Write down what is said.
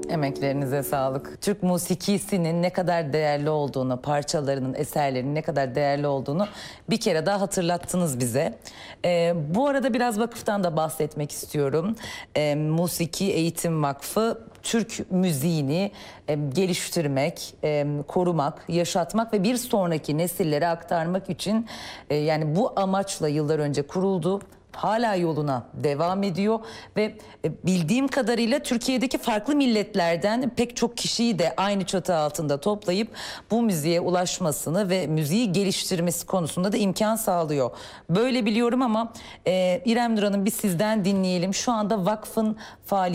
Emeklerinize sağlık. Türk musikisinin ne kadar değerli olduğunu, parçalarının, eserlerinin ne kadar değerli olduğunu bir kere daha hatırlattınız bize. Bu arada biraz vakıftan da bahsetmek istiyorum. Musiki Eğitim Vakfı Türk müziğini geliştirmek, korumak, yaşatmak ve bir sonraki nesillere aktarmak için yani bu amaçla yıllar önce kuruldu. Hala yoluna devam ediyor ve bildiğim kadarıyla Türkiye'deki farklı milletlerden pek çok kişiyi de aynı çatı altında toplayıp bu müziğe ulaşmasını ve müziği geliştirmesi konusunda da imkan sağlıyor. Böyle biliyorum ama İrem Nur Hanım, bir sizden dinleyelim. Şu anda vakfın faaliyeti